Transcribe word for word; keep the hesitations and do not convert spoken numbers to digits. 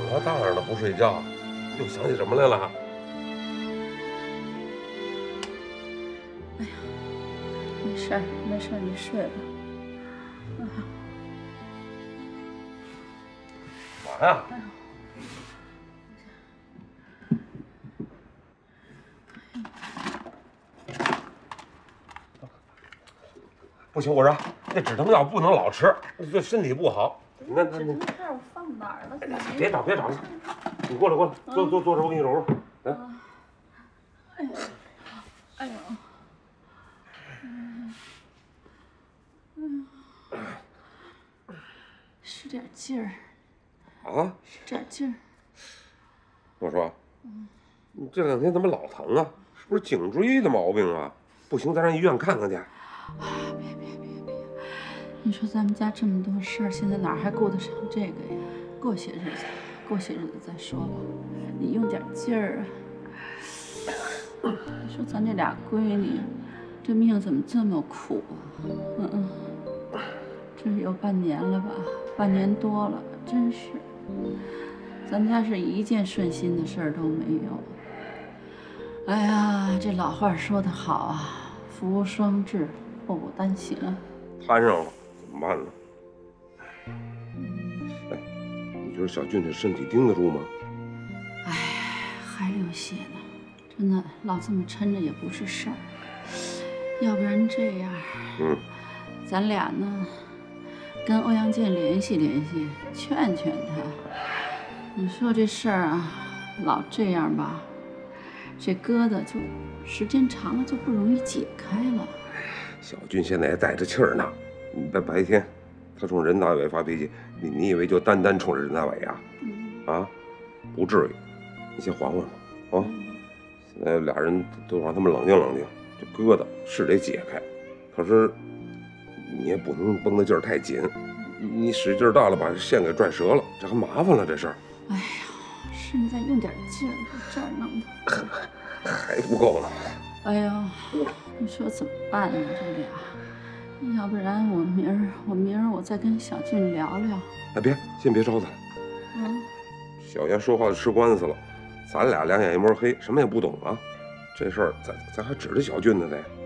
老大晚上不睡觉，又想起什么来了？ 哎呀，没事儿，没事儿，你睡吧。 嘛呀？不行，我说这止疼药不能老吃，对身体不好。那那那， 止疼片我放哪儿了？怎么没别找别找了，你过来过来，坐坐坐这，我给你揉揉。来。 哎呦，哎呦，嗯嗯，使点劲儿。 啊？ 使点劲儿。 我说，你这两天怎么老疼啊？是不是颈椎的毛病啊？不行，咱上医院看看去。 啊，别别别别！你说咱们家这么多事儿，现在哪还顾得上这个呀？过些日子，过些日子再说吧。你用点劲儿啊！你说咱这俩闺女，这命怎么这么苦啊？嗯嗯，这是有半年了吧？半年多了，真是。咱家是一件顺心的事儿都没有。哎呀，这老话说得好啊，福无双至，祸不单行。 摊上了，怎么办呢？哎，你觉得小俊这身体顶得住吗？ 哎，还流血呢，真的，老这么抻着也不是事儿。要不然这样， 嗯， 咱俩呢，跟欧阳健联系联系，劝劝他。你说这事儿啊，老这样吧，这疙瘩就时间长了就不容易解开了。 小俊现在也带着气儿呢，白白天他冲任大伟发脾气，你你以为就单单冲着任大伟啊？ 嗯、 啊，不至于，你先缓缓吧，啊！现在俩人都让他们冷静冷静，这疙瘩是得解开，可是你也不能绷得劲儿太紧，你使劲大了把线给拽折了，这还麻烦了这事儿。 哎呀，是你再用点劲儿，这儿弄的还不够呢。 哎呀，你说怎么办呢？这俩，要不然我明儿我明儿我再跟小俊聊聊。 哎，别，先别招他。 嗯， 小爷说话就吃官司了，咱俩两眼一抹黑，什么也不懂啊。这事儿咱咱还指着小俊呢得。